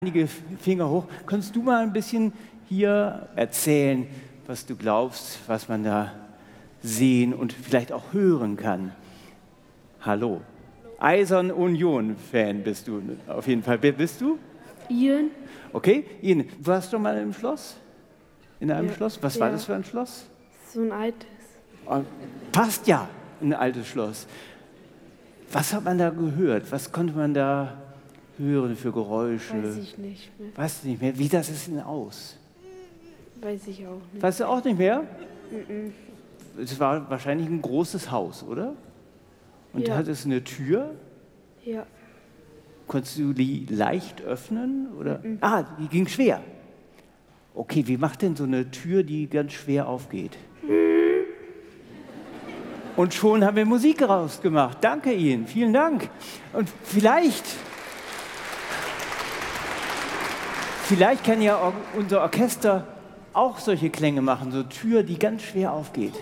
Einige Finger hoch. Kannst du mal ein bisschen hier erzählen, was du glaubst, was man da sehen und vielleicht auch hören kann? Hallo. Eisern Union-Fan bist du auf jeden Fall. Wer bist du? Ian. Okay, Ian, du warst doch mal im Schloss? In einem Schloss? Was war das für ein Schloss? So ein altes. Passt ja, ein altes Schloss. Was hat man da gehört? Was konnte man da hören für Geräusche? Weiß ich nicht mehr. Weißt du nicht mehr? Wie das es denn aus? Weiß ich auch nicht. Weißt du auch nicht mehr? Es war wahrscheinlich ein großes Haus, oder? Und Ja. hat es eine Tür? Ja. Konntest du die leicht öffnen? Oder? Die ging schwer. Okay, wie macht denn so eine Tür, die ganz schwer aufgeht? Und schon haben wir Musik rausgemacht. Danke Ihnen, vielen Dank. Und vielleicht kann ja unser Orchester auch solche Klänge machen, so Tür, die ganz schwer aufgeht.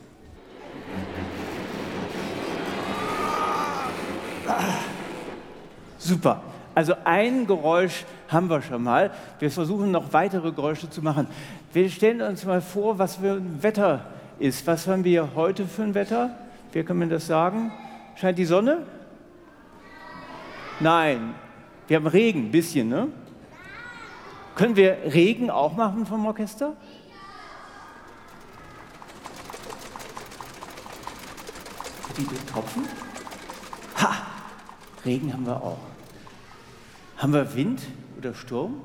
Super. Also ein Geräusch haben wir schon mal. Wir versuchen noch weitere Geräusche zu machen. Wir stellen uns mal vor, was für ein Wetter ist. Was haben wir heute für ein Wetter? Wer kann mir das sagen? Scheint die Sonne? Nein. Wir haben Regen, ein bisschen, ne? Können wir Regen auch machen vom Orchester? Die Tropfen? Ha! Regen haben wir auch. Haben wir Wind oder Sturm?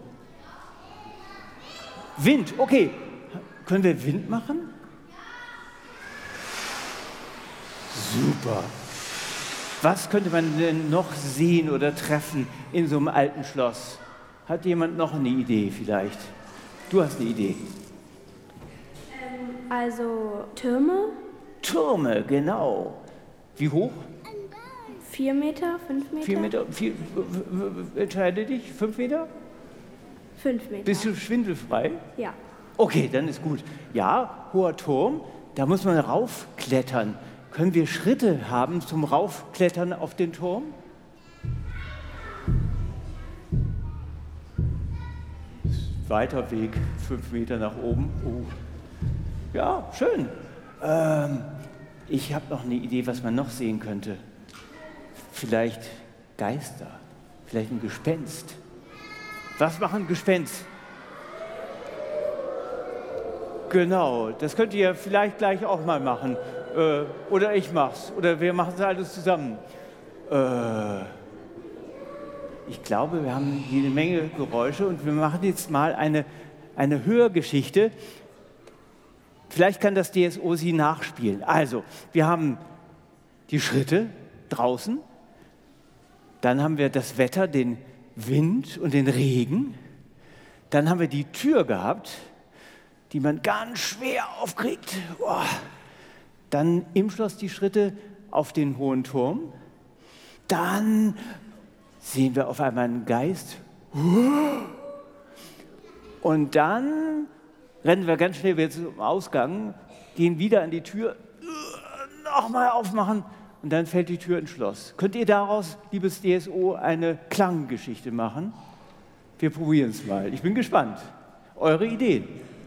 Wind, okay. Können wir Wind machen? Super. Was könnte man denn noch sehen oder treffen in so einem alten Schloss? Hat jemand noch eine Idee vielleicht? Du hast eine Idee. Also Türme? Türme, genau. Wie hoch? 4 Meter, 5 Meter? 4 Meter? Entscheide dich, 5 Meter? 5 Meter. Bist du schwindelfrei? Ja. Okay, dann ist gut. Ja, hoher Turm, da muss man raufklettern. Können wir Schritte haben zum Raufklettern auf den Turm? Weiter Weg, 5 Meter nach oben. Ja, schön. Ich habe noch eine Idee, was man noch sehen könnte. Vielleicht Geister, vielleicht ein Gespenst. Was machen Gespenst? Genau, das könnt ihr vielleicht gleich auch mal machen. Oder ich mach's. Oder wir machen es alles zusammen. Ich glaube, wir haben jede Menge Geräusche und wir machen jetzt mal eine Hörgeschichte. Vielleicht kann das DSO sie nachspielen. Also, wir haben die Schritte draußen, dann haben wir das Wetter, den Wind und den Regen, dann haben wir die Tür gehabt, die man ganz schwer aufkriegt. Dann im Schloss die Schritte auf den hohen Turm, dann sehen wir auf einmal einen Geist. Und dann rennen wir ganz schnell wieder zum Ausgang, gehen wieder an die Tür, nochmal aufmachen und dann fällt die Tür ins Schloss. Könnt ihr daraus, liebes DSO, eine Klanggeschichte machen? Wir probieren es mal. Ich bin gespannt. Eure Ideen.